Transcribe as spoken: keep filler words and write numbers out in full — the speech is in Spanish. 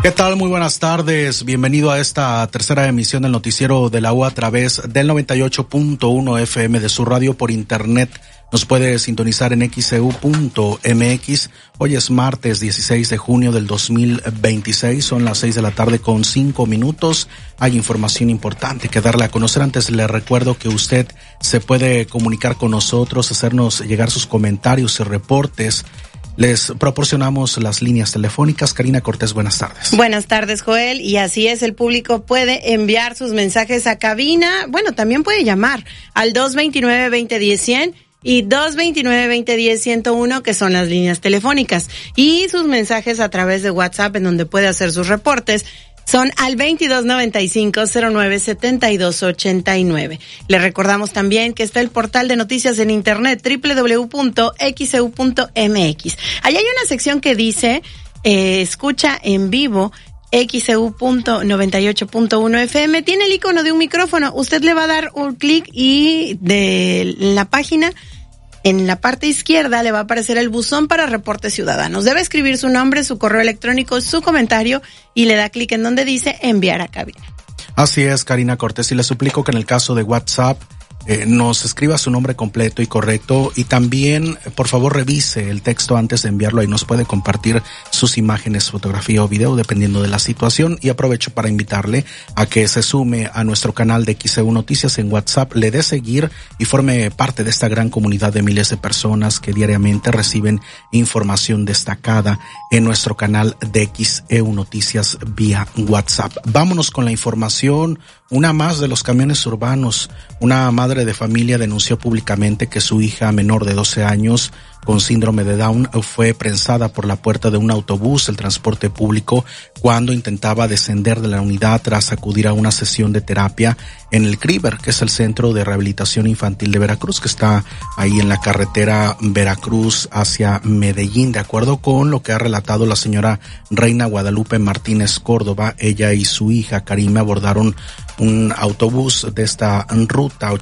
¿Qué tal? Muy buenas tardes. Bienvenido a esta tercera emisión del noticiero de la U a través del noventa y ocho punto uno F M de su radio por internet. Nos puede sintonizar en X E U punto M X. Hoy es martes dieciséis de junio del dos mil veintiséis. Son las seis de la tarde con cinco minutos. Hay información importante que darle a conocer. Antes le recuerdo que usted se puede comunicar con nosotros, hacernos llegar sus comentarios y reportes. Les proporcionamos las líneas telefónicas. Karina Cortés, buenas tardes. Buenas tardes, Joel. Y así es, el público puede enviar sus mensajes a cabina. Bueno, también puede llamar al dos veintinueve, veinte diez, cien y dos veintinueve, veinte diez, ciento uno, que son las líneas telefónicas. Y sus mensajes a través de WhatsApp, en donde puede hacer sus reportes, son al veintidós noventa y cinco, cero nueve, setenta y dos ochenta y nueve. Le recordamos también que está el portal de noticias en internet, doble u doble u doble u punto x e u punto m x. Allá hay una sección que dice, eh, escucha en vivo, X E U punto noventa y ocho punto uno F M. Tiene el icono de un micrófono. Usted le va a dar un clic y de la página, en la parte izquierda le va a aparecer el buzón para reportes ciudadanos. Debe escribir su nombre, su correo electrónico, su comentario y le da clic en donde dice enviar a cabina. Así es, Karina Cortés, y le suplico que en el caso de WhatsApp eh, nos escriba su nombre completo y correcto, y también, por favor, revise el texto antes de enviarlo. Ahí nos puede compartir sus imágenes, fotografía o video, dependiendo de la situación. Y aprovecho para invitarle a que se sume a nuestro canal de X E U Noticias en WhatsApp, le dé seguir y forme parte de esta gran comunidad de miles de personas que diariamente reciben información destacada en nuestro canal de X E U Noticias vía WhatsApp. Vámonos con la información. Una más de los camiones urbanos. Una madre de familia denunció públicamente que su hija menor de doce años con síndrome de Down fue prensada por la puerta de un autobús del transporte público cuando intentaba descender de la unidad tras acudir a una sesión de terapia en el CRIBER, que es el Centro de Rehabilitación Infantil de Veracruz, que está ahí en la carretera Veracruz hacia Medellín. De acuerdo con lo que ha relatado la señora Reina Guadalupe Martínez Córdoba, ella y su hija Karime abordaron un autobús de esta ruta